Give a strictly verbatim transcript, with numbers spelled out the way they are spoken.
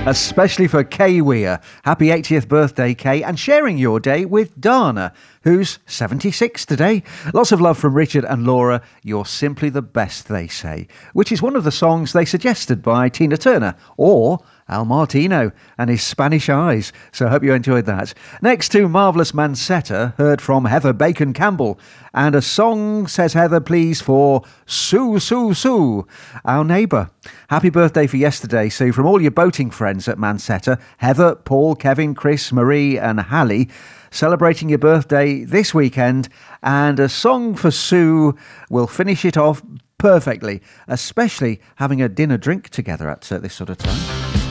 Especially for Kay Weir. Happy eightieth birthday, Kay, and sharing your day with Dana, who's seventy-six today. Lots of love from Richard and Laura. You're simply the best, they say, which is one of the songs they suggested by Tina Turner, or Al Martino and his Spanish Eyes. So I hope you enjoyed that. Next to Marvellous Mansetta, heard from Heather Bacon Campbell. And a song, says Heather, please, for Sue, Sue, Sue, our neighbour. Happy birthday for yesterday, Sue, from all your boating friends at Mansetta. Heather, Paul, Kevin, Chris, Marie and Hallie, celebrating your birthday this weekend. And a song for Sue will finish it off perfectly, especially having a dinner drink together at uh, this sort of time.